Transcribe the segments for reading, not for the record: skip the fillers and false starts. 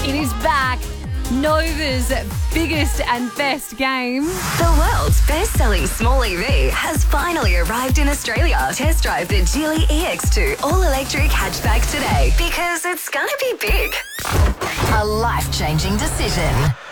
It is back. Nova's biggest and best game. The world's best-selling small EV has finally arrived in Australia. Test drive the Geely EX2 all-electric hatchback today because it's gonna be big. A life-changing decision.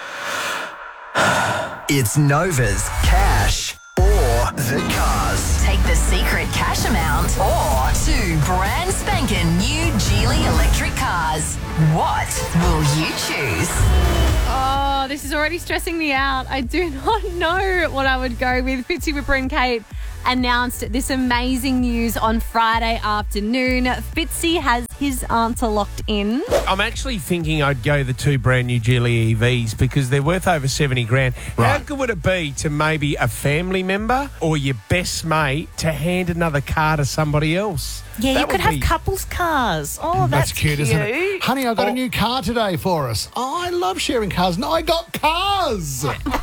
It's Nova's cash or the cars. Take the secret cash amount or 2 brand spanking new Geely electric cars. What will you choose? Oh, this is already stressing me out. I do not know what I would go with. Fitzy, Whipper and Kate announced this amazing news on Friday afternoon. Fitzy has his answer locked in. I'm actually thinking I'd go the 2 brand new Geely EVs because they're worth over 70 grand. How Right. good would it be to maybe a family member or your best mate to hand another car to somebody else? Yeah, That you could would have be- couples cars. Oh, that's cute. isn't it? Honey, I got a new car today for us. I love sharing cars. No, I got cars.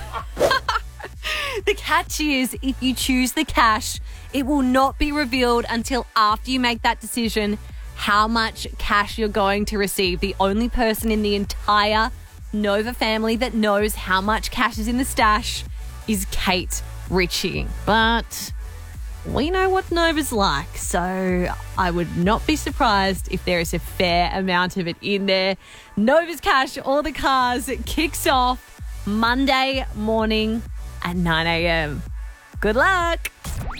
The catch is, if you choose the cash, it will not be revealed until after you make that decision how much cash you're going to receive. The only person in the entire Nova family that knows how much cash is in the stash is Kate Ritchie. But we know what Nova's like, so I would not be surprised if there is a fair amount of it in there. Nova's cash, all the cars, it kicks off Monday morning at 9 a.m. Good luck.